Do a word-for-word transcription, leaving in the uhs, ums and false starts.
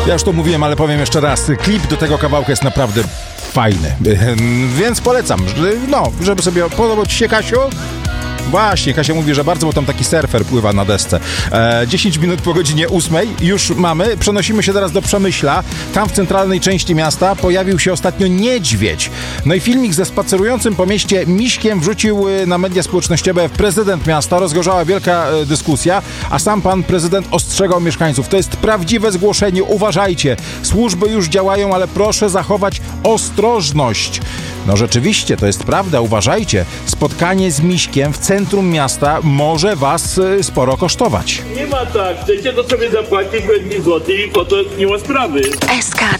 Ja już to mówiłem, ale powiem jeszcze raz. Klip do tego kawałka jest naprawdę fajny. Więc polecam. No, żeby sobie podobał ci się, Kasiu? Właśnie, Kasia mówi, że bardzo, bo tam taki surfer pływa na desce. E, dziesięć minut po godzinie ósmej już mamy. Przenosimy się teraz do Przemyśla. Tam w centralnej części miasta pojawił się ostatnio niedźwiedź. No i filmik ze spacerującym po mieście miśkiem wrzucił na media społecznościowe prezydent miasta. Rozgorzała wielka e, dyskusja, a sam pan prezydent ostrzegał mieszkańców. To jest prawdziwe zgłoszenie. Uważajcie. Służby już działają, ale proszę zachować ostrożność. No rzeczywiście, to jest prawda. Uważajcie. Spotkanie z miśkiem w centrum miasta może was y, sporo kosztować. Nie ma tak. Chcecie, to sobie zapłacić dwa złote i po to nie ma sprawy. S K